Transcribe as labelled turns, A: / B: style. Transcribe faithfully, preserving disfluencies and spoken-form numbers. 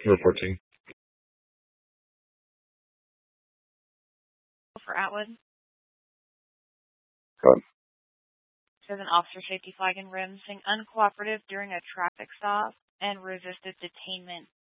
A: Reporting.
B: For Atwood.
C: Go ahead.
B: Says an officer safety flag and rim saying uncooperative during a traffic stop and resisted detainment